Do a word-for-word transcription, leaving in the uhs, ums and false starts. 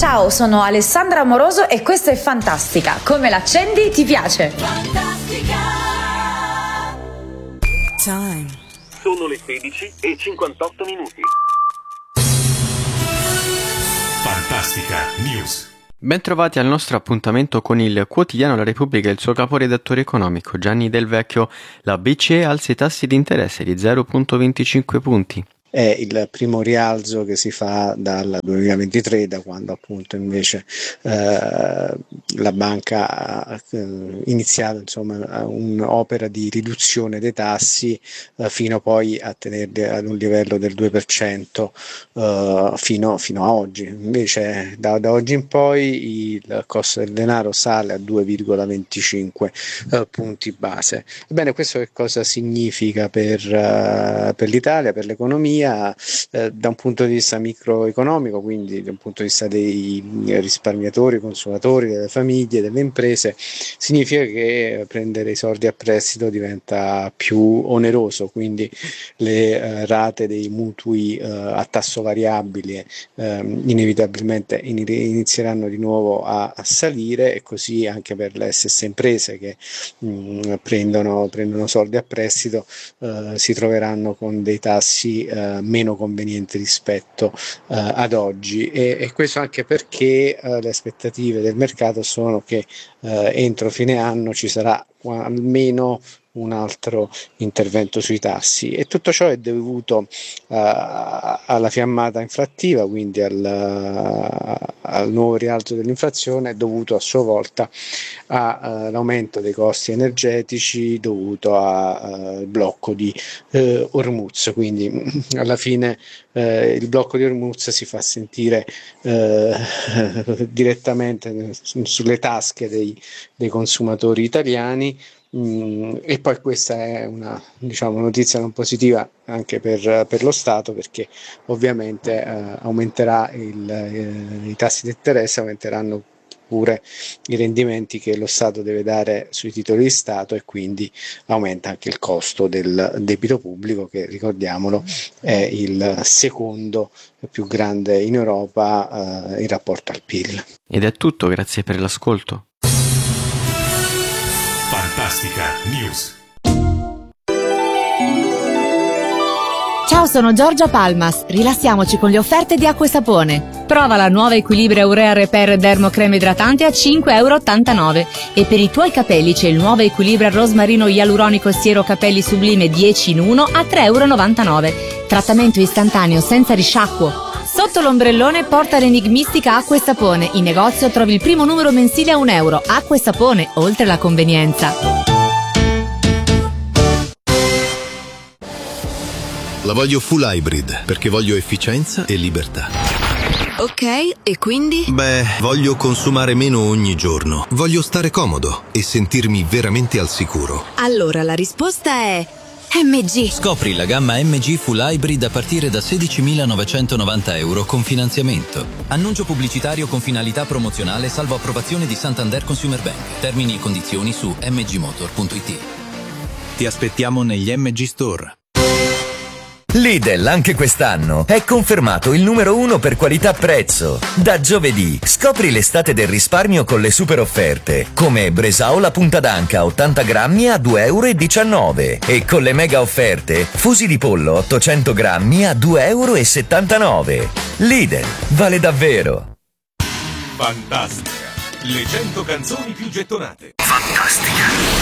Ciao, sono Alessandra Amoroso e questa è Fantastica. Come l'accendi ti piace? Fantastica. Time. Sono le sedici e cinquantotto minuti. Fantastica News. Bentrovati al nostro appuntamento con il quotidiano La Repubblica e il suo caporedattore economico Gianni Del Vecchio. La B C E alza i tassi di interesse di zero virgola venticinque punti. È il primo rialzo che si fa dal duemilaventitré, da quando appunto invece eh, la banca ha eh, iniziato insomma un'opera di riduzione dei tassi eh, fino poi a tenerli ad un livello del due per cento eh, fino, fino a oggi. Invece da, da oggi in poi il costo del denaro sale a due virgola venticinque eh, punti base. Ebbene, questo che cosa significa per, uh, per l'Italia, per l'economia? Eh, da un punto di vista microeconomico, quindi da un punto di vista dei risparmiatori, consumatori, delle famiglie, delle imprese, significa che prendere i soldi a prestito diventa più oneroso, quindi le eh, rate dei mutui eh, a tasso variabile eh, inevitabilmente in, inizieranno di nuovo a, a salire, e così anche per le stesse imprese che mh, prendono, prendono soldi a prestito eh, si troveranno con dei tassi eh, meno conveniente rispetto uh, ad oggi, e, e questo anche perché uh, le aspettative del mercato sono che uh, entro fine anno ci sarà almeno un altro intervento sui tassi, e tutto ciò è dovuto uh, alla fiammata inflattiva, quindi al, uh, al nuovo rialzo dell'inflazione, dovuto a sua volta all'aumento uh, dei costi energetici dovuto al uh, blocco di uh, Hormuz. Quindi alla fine uh, il blocco di Hormuz si fa sentire uh, direttamente sulle tasche dei, dei consumatori italiani. Mm, e poi questa è una, diciamo, notizia non positiva anche per, per lo Stato, perché ovviamente eh, aumenterà il, eh, i tassi di interesse, aumenteranno pure i rendimenti che lo Stato deve dare sui titoli di Stato, e quindi aumenta anche il costo del debito pubblico, che, ricordiamolo, è il secondo più grande in Europa eh, in rapporto al P I L. Ed è tutto, grazie per l'ascolto. Fantastica News. Ciao, sono Giorgia Palmas. Rilassiamoci con le offerte di acqua e sapone. Prova la nuova Equilibria Urea Repair Dermocrema idratante a cinque virgola ottantanove euro. E per i tuoi capelli c'è il nuovo Equilibria Rosmarino Ialuronico Siero Capelli Sublime dieci in uno a tre virgola novantanove euro. Trattamento istantaneo senza risciacquo. Sotto l'ombrellone porta l'enigmistica acqua e sapone. In negozio trovi il primo numero mensile a un euro. Acqua e sapone, oltre la convenienza. La voglio full hybrid, perché voglio efficienza e libertà. Ok, e quindi? Beh, voglio consumare meno ogni giorno. Voglio stare comodo e sentirmi veramente al sicuro. Allora la risposta è M G. Scopri la gamma M G Full Hybrid a partire da sedicimilanovecentonovanta euro con finanziamento. Annuncio pubblicitario con finalità promozionale salvo approvazione di Santander Consumer Bank. Termini e condizioni su m g motor punto i t. Ti aspettiamo negli M G Store. Lidl anche quest'anno è confermato il numero uno per qualità-prezzo. Da giovedì scopri l'estate del risparmio con le super offerte, come Bresaola punta d'anca ottanta grammi a due virgola diciannove euro, e con le mega offerte fusi di pollo ottocento grammi a due virgola settantanove euro. Lidl, vale davvero. Fantastica, le cento canzoni più gettonate. Fantastica.